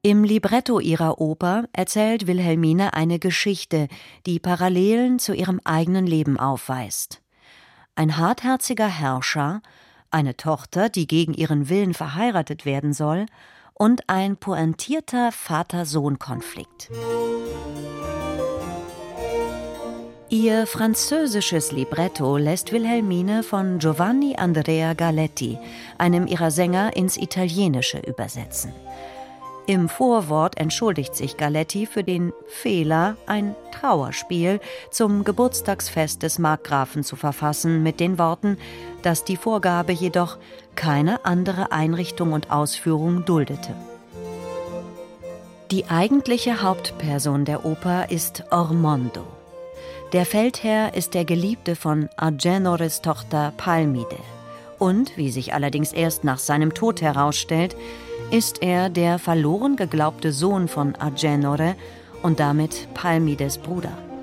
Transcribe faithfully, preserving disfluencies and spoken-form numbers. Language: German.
Im Libretto ihrer Oper erzählt Wilhelmine eine Geschichte, die Parallelen zu ihrem eigenen Leben aufweist. Ein hartherziger Herrscher, eine Tochter, die gegen ihren Willen verheiratet werden soll, und ein pointierter Vater-Sohn-Konflikt. Ihr französisches Libretto lässt Wilhelmine von Giovanni Andrea Galetti, einem ihrer Sänger, ins Italienische übersetzen. Im Vorwort entschuldigt sich Galetti für den Fehler, ein Trauerspiel zum Geburtstagsfest des Markgrafen zu verfassen, mit den Worten, dass die Vorgabe jedoch keine andere Einrichtung und Ausführung duldete. Die eigentliche Hauptperson der Oper ist Ormondo. Der Feldherr ist der Geliebte von Agenores Tochter Palmide. Und, wie sich allerdings erst nach seinem Tod herausstellt, ist er der verloren geglaubte Sohn von Agenore und damit Palmides Bruder.